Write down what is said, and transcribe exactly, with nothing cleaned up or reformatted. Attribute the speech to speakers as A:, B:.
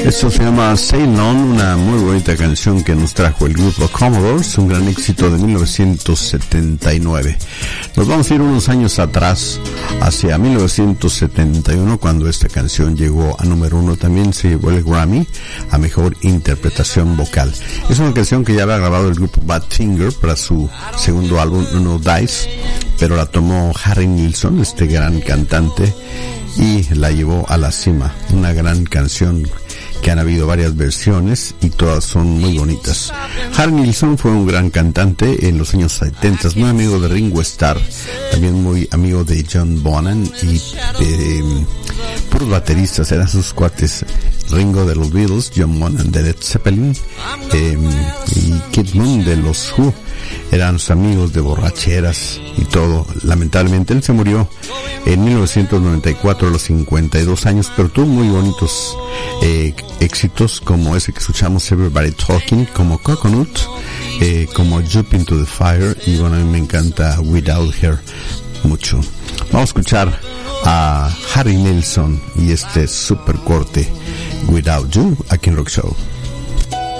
A: Esto se llama Sail On, una muy bonita canción que nos trajo el grupo Commodores, un gran éxito de mil novecientos setenta y nueve. Nos vamos a ir unos años atrás, hacia mil novecientos setenta y uno, cuando esta canción llegó a número uno. También se llevó el Grammy a Mejor Interpretación Vocal. Es una canción que ya había grabado el grupo Badfinger para su segundo álbum, No Dice, pero la tomó Harry Nilsson, este gran cantante, y la llevó a la cima. Una gran canción que han habido varias versiones y todas son muy bonitas. Harry Nilsson fue un gran cantante en los años setenta, muy amigo de Ringo Starr, también muy amigo de John Bonham y eh, puros bateristas, eran sus cuates. Ringo de los Beatles, John Bonham de Led Zeppelin eh, y Kid Moon de los Who. Eran sus amigos de borracheras y todo. Lamentablemente él se murió en mil novecientos noventa y cuatro a los cincuenta y dos años, pero tuvo muy bonitos eh, éxitos como ese que escuchamos, Everybody Talking, como Coconut, eh, como Jump Into the Fire, y bueno, a mí me encanta Without Her mucho. Vamos a escuchar a Harry Nilsson y este super corte Without You aquí en Rock Show.